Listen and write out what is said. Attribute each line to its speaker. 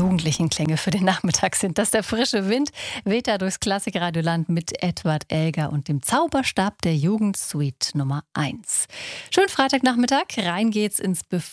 Speaker 1: jugendlichen Klänge für den Nachmittag sind das. Der frische Wind weht da durchs Klassikradioland mit Edward Elgar und dem Zauberstab der Jugendsuite Nummer 1. Schönen Freitagnachmittag, rein geht's ins